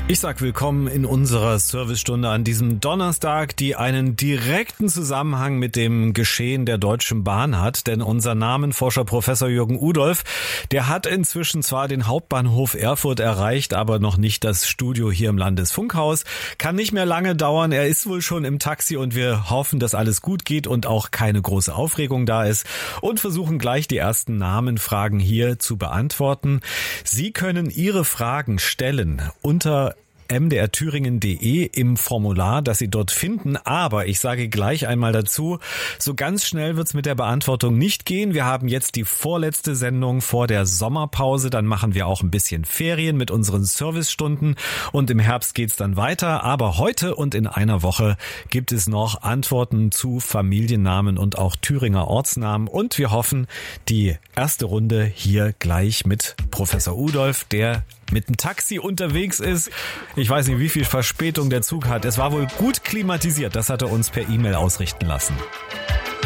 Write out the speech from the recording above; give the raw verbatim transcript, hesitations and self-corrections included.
Ich sag willkommen in unserer Servicestunde an diesem Donnerstag, die einen direkten Zusammenhang mit dem Geschehen der Deutschen Bahn hat. Denn unser Namenforscher Professor Jürgen Udolph, der hat inzwischen zwar den Hauptbahnhof Erfurt erreicht, aber noch nicht das Studio hier im Landesfunkhaus. Kann nicht mehr lange dauern. Er ist wohl schon im Taxi und wir hoffen, dass alles gut geht und auch keine große Aufregung da ist. Und versuchen gleich die ersten Namenfragen hier zu beantworten. Sie können Ihre Fragen stellen unter m d r thüringen punkt d e im Formular, das Sie dort finden. Aber ich sage gleich einmal dazu, so ganz schnell wird's mit der Beantwortung nicht gehen. Wir haben jetzt die vorletzte Sendung vor der Sommerpause. Dann machen wir auch ein bisschen Ferien mit unseren Servicestunden. Und im Herbst geht's dann weiter. Aber heute und in einer Woche gibt es noch Antworten zu Familiennamen und auch Thüringer Ortsnamen. Und wir hoffen, die erste Runde hier gleich mit Professor Udolph, der mit dem Taxi unterwegs ist. Ich weiß nicht, wie viel Verspätung der Zug hat. Es war wohl gut klimatisiert. Das hat er uns per E-Mail ausrichten lassen.